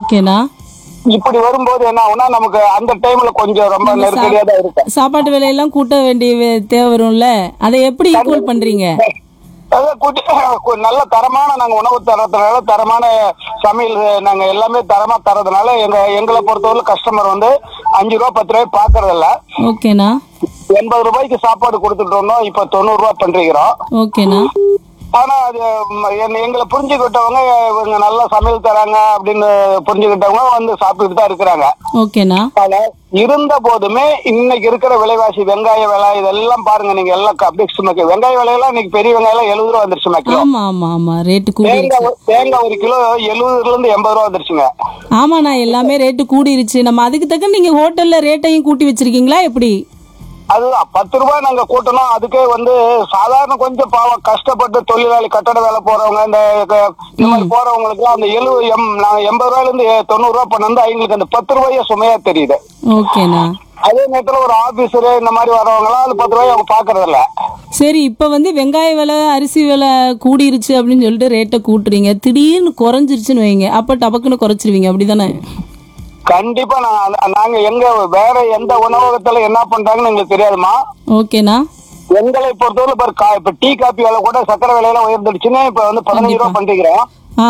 ஓகேண்ணா. இப்படி வரும்போது என்ன ஆகும்னா நமக்கு அந்த டைம்ல கொஞ்சம் ரொம்ப நெருக்கடியா தான் இருக்கும். சாப்பாட்டு விலையெல்லாம் கூட்ட வேண்டிய தேவை வரும்ல, அதை எப்படி ஈக்குவல் பண்றீங்க? அதான் கூட்டி நல்ல தரமான நாங்க உணவு தரதுனால தரமான சமையல் நாங்க எல்லாமே தரமா தரதுனால எங்களை பொறுத்தவரை கஸ்டமர் வந்து 5 ரூபா 10 ரூபாய் பாக்குறது இல்ல. ஓகேண்ணா. 80 ரூபாய்க்கு சாப்பாடு கொடுத்துட்டு இருந்தோம், இப்ப 90 ரூபாய் பண்றோம். ஓகேண்ணா. ஆனா அது எங்களை புரிஞ்சுக்கிட்டவங்க இவங்க நல்லா சமையல் தராங்க அப்படின்னு புரிஞ்சுக்கிட்டவங்க வந்து சாப்பிட்டுட்டு தான் இருக்கிறாங்க. ஓகேண்ணா. ஆனா இருந்த போதுமே இன்னைக்கு இருக்கிற விலைவாசி வெங்காய விலை இதெல்லாம் பாருங்க, நீங்க எல்லாம் அப்படியே சும்மா வெங்காய விலையெல்லாம் இன்னைக்கு பெரிய வெங்காயம் 70 ரூபா வந்துருச்சு கிலோ. ஆமா ஆமா ஆமா, ரேட்டு கூடிருச்சு. தேங்காய் 1 கிலோ 70 இருந்து 80 ரூபா வந்துருச்சுங்க. ஆமாண்ணா, எல்லாமே ரேட்டு கூடிருச்சு. நம்ம அதுக்கு தக்க நீங்க ஹோட்டல்ல ரேட்டையும் கூட்டி வச்சிருக்கீங்களா எப்படி? அதுதான் 10 ரூபாய் நாங்க கூட்டணும். அதுக்கே வந்து சாதாரண கொஞ்சம் பாவம் கஷ்டப்பட்டு தொழிலாளி கட்டட வேலை போறவங்க இந்த மாதிரி போறவங்களுக்கு அந்த 80 ரூபாயில இருந்து 90 ரூபாய் பண்ணது அவங்களுக்கு அந்த 10 ரூபாய சுமையா தெரியுது. ஓகேண்ணா. அதே நேரத்துல ஒரு ஆபீசர் இந்த மாதிரி வரவங்களாம் அது 10 ரூபாய் அவங்க பாக்குறது இல்ல. சரி, இப்ப வந்து வெங்காய விலை அரிசி விலை கூடிருச்சு அப்படின்னு சொல்லிட்டு ரேட்டை கூட்டுறீங்க, திடீர்னு குறைஞ்சிருச்சுன்னு வைங்க, அப்ப டபக்குன்னு குறைச்சிருவீங்க அப்படிதானே? கண்டிப்பா நாங்க எங்க வேற எந்த உணவகத்துல என்ன பண்றாங்கன்னு எங்களுக்கு தெரியாதுமா. ஓகேண்ணா. எங்களை பொறுத்தவரை இப்ப டீ காபி விலை கூட சக்கரை விலையெல்லாம் உயர்ந்துடுச்சுன்னு இப்ப வந்து 15 ரூபாய் பண்ணிக்கிறோம்.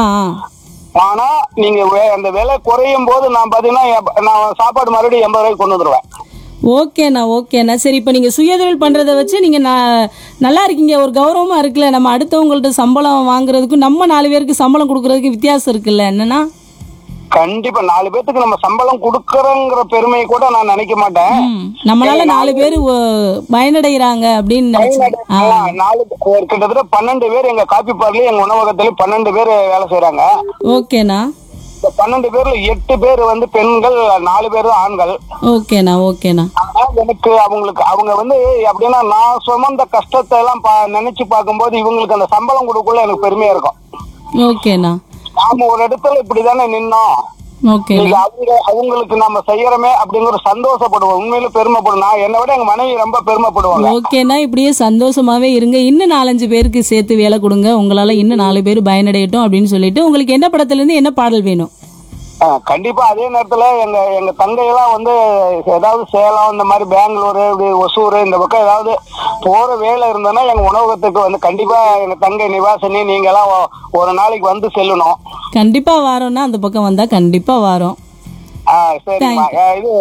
ஆனா நீங்க அந்த விலை குறையும் போது நான் பாத்தீங்கன்னா நான் சாப்பாடு மறுபடியும் 80 ரூபாய்க்கு கொண்டு வந்துருவேன். ஓகேண்ணா ஓகேண்ணா. சரி, இப்போ நீங்கள் சுயதொழில் பண்ணுறதை வச்சு நீங்கள் நல்லா இருக்கீங்க, ஒரு கௌரவமாக இருக்குல்ல. நம்ம அடுத்தவங்கள்ட்ட சம்பளம் வாங்குறதுக்கும் நம்ம 4 பேருக்கு சம்பளம் கொடுக்கறதுக்கு வித்தியாசம் இருக்குல்ல என்னன்னா? கண்டிப்பா 4 பேருக்கு நம்ம சம்பளம் கொடுக்கறோங்கிற பெருமையை கூட நான் நினைக்க மாட்டேன். நம்மளால 4 பேர் பயனடைகிறாங்க அப்படின்னு நினைச்சேன். கிட்டத்தட்ட 12 பேர் எங்க காப்பி பார்லயும் எங்க உணவகத்திலயும் 12 பேர் வேலை செய்யறாங்க. ஓகேண்ணா. 12 பேர்ல 8 பேர் வந்து பெண்கள், 4 பேர் ஆண்கள். ஓகேண்ணா ஓகேண்ணா. எனக்கு அவங்க வந்து அப்படின்னா நான் சுமந்த கஷ்டத்தை எல்லாம் நினைச்சு பார்க்கும்போது இவங்களுக்கு அந்த சம்பளம் கொடுக்கல எனக்கு பெருமையா இருக்கும். ஓகேண்ணா. நாம ஒரு இடத்துல இப்படிதானே நின்னோம், அவங்களுக்கு நம்ம செய்யறோமே அப்படிங்கிற சந்தோஷப்படுவோம், உண்மையில பெருமைப்படுவோம். நான் என்னை விட எங்க மனைவி ரொம்ப பெருமைப்படுவாங்க. ஓகேண்ணா, இப்படியே சந்தோஷமாவே இருங்க, இன்னும் 4-5 பேருக்கு சேர்த்து வேலை கொடுங்க, உங்களால இன்னும் 4 பேர் பயனடையட்டும் அப்படின்னு சொல்லிட்டு. உங்களுக்கு என்ன படத்துல இருந்து என்ன பாடல் வேணும்? கண்டிப்பா அதே நேரத்துல எங்க தங்கையெல்லாம் வந்து ஏதாவது சேலம் இந்த மாதிரி பெங்களூரு ஒசூர் இந்த பக்கம் ஏதாவது போற வேலை இருந்ததுன்னா எங்க உணவகத்துக்கு வந்து கண்டிப்பா எங்க தங்கை நிவாசினி நீங்க எல்லாம் ஒரு நாளைக்கு வந்து செல்லணும். கண்டிப்பா வாரோம்னா அந்த பக்கம் வந்தா கண்டிப்பா வாரோம். சரிம்மா. இது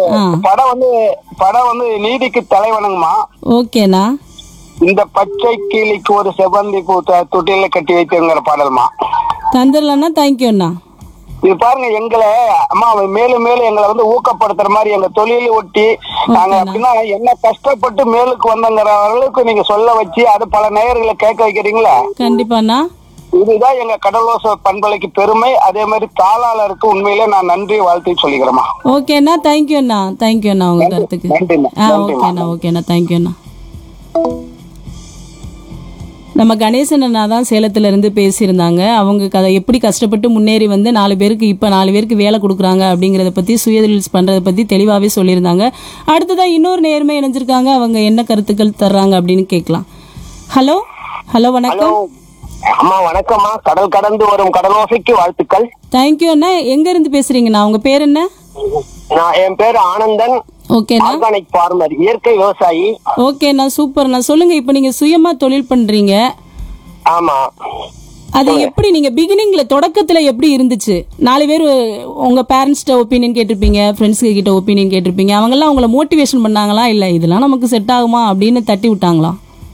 படம் வந்து நீதிக்கு தலைவனுங்கம்மா. ஓகேண்ணா. இந்த பச்சை கிளிக்கு ஒரு செவந்தி பூ தொட்டில கட்டி வைத்துங்கிற பாடல்மா தந்துடலாம்னா. தேங்க்யூண்ணா. இது பாருங்க, எங்களை அம்மா மேலும் மேலும் எங்களை வந்து ஊக்கப்படுத்துற மாதிரி எங்க தொழிலை ஒட்டி நாங்க அப்படின்னா என்ன கஷ்டப்பட்டு மேலுக்கு வந்தங்கிற அளவுக்கு நீங்க சொல்ல வச்சு அது பல நேயர்களை கேட்க வைக்கிறீங்களா? கண்டிப்பாண்ணா. இதுதான் எங்க கடலோச பண்பலைக்கு பெருமை. அதே மாதிரி தாளாளருக்கு உண்மையிலே நான் நன்றி வாழ்த்து சொல்லிக்கிறேம்மா. ஓகேண்ணா. தேங்க்யூண்ணா. தேங்க்யூண்ணா உங்க கருத்துக்கு. ஓகேண்ணா ஓகேண்ணா. தேங்க்யூண்ணா. நம்ம கணேசன் அண்ணா தான் சேலத்துல இருந்து பேசியிருந்தாங்க. அவங்க எப்படி கஷ்டப்பட்டு முன்னேறி வந்து 4 பேருக்கு இப்போ 4 பேருக்கு வேலை கொடுக்குறாங்க அப்படிங்கிறத பற்றி, சுயதொழில் பண்ணுறதை பற்றி தெளிவாகவே சொல்லியிருந்தாங்க. அடுத்ததான் இன்னொரு நேர்மை இணைஞ்சிருக்காங்க, அவங்க என்ன கருத்துக்கள் தர்றாங்க அப்படின்னு கேட்கலாம். ஹலோ ஹலோ வணக்கம். அம்மா வணக்கம்மா. கடல் கடந்து வரும் கடலோசைக்கு வாழ்த்துக்கள். தேங்க்யூ அண்ணா. எங்க இருந்து பேசுறீங்கண்ணா? உங்க பேர் என்ன? என் பேர் ஆனந்தன். ஓகேண்ணா. ஆர்கானிக் ஃபார்மர், இயற்கை விவசாயி. ஓகேண்ணா, சூப்பர்ண்ணா. சொல்லுங்க, இப்போ நீங்க சுயமா தொழில் பண்றீங்க. ஆமா. அது எப்படி நீங்க பிகினிங்ல தொடக்கத்துல எப்படி இருந்துச்சு? 4 பேர் உங்க பேரண்ட்ஸ்ட ஒப்பீனியன் கேட்டிருப்பீங்க, ஃப்ரெண்ட்ஸ் கிட்ட ஒப்பீனியன் கேட்டிருப்பீங்க. அவங்க எல்லாம் உங்களை மோட்டிவேஷன் பண்ணாங்களா, இல்ல இதெல்லாம் நமக்கு செட் ஆகுமா அப்படின்னு தட்டி விட்டாங்களா?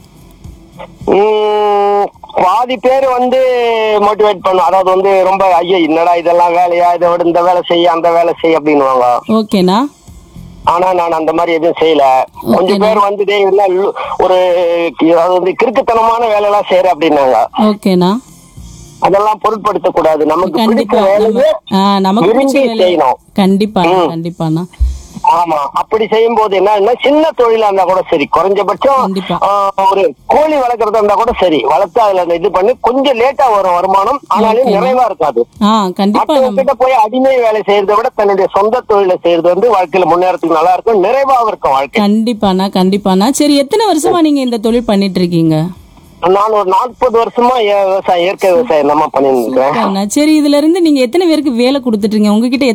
பாதி பேர் வந்து மோட்டிவேட் பண்ணும். அதாவது வந்து ரொம்ப ஐயா என்னடா இதெல்லாம் வேலையா, இதை விட இந்த வேலை செய்ய அந்த வேலை செய்ய அப்படின்னுவாங்க. ஓகேண்ணா. ஆனா நான் அந்த மாதிரி எதுவும் செய்யல. கொஞ்சம் பேர் வந்து ஒரு அதாவது கிறுக்குத்தனமான வேலை எல்லாம் செய்யற அப்படின்னாங்க. ஓகேண்ணா. அதெல்லாம் பொருட்படுத்த கூடாது. நமக்கு பிடிச்ச வேலையை செய்யணும். கண்டிப்பா கண்டிப்பாண்ணா. ஆமா. அப்படி செய்யும் போது என்ன சின்ன தொழிலா இருந்தா கூட சரி, குறைஞ்சபட்சம் ஒரு கோழி வளர்க்கறதா இருந்தா கூட சரி, வளர்த்து அதுல இது பண்ணி கொஞ்சம் லேட்டா வரும் வருமானம், ஆனாலும் நிறைவா இருக்காது. மற்றவங்கிட்ட போய் அடிமை வேலை செய்யறதை விட தன்னுடைய சொந்த தொழிலை செய்யறது வந்து வாழ்க்கையில முன்னேறதுக்கு நல்லா இருக்கும், நிறைவாக இருக்கும் வாழ்க்கை. கண்டிப்பாண்ணா கண்டிப்பாண்ணா. சரி, எத்தனை வருஷமா நீங்க இந்த தொழில் பண்ணிட்டு இருக்கீங்க? நான் ஒரு 40 வருஷமா இயற்கை விவசாயம் நம்ம பண்ணிட்டு இருக்கேன். சரி, இதுல இருந்து நீங்க எத்தனை பேருக்கு வேலை கொடுத்துட்டு இருக்கீங்க? உங்ககிட்ட